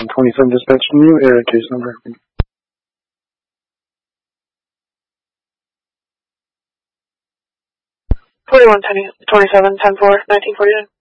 2127 dispatch new area case number. 4127, 10-4, 1949.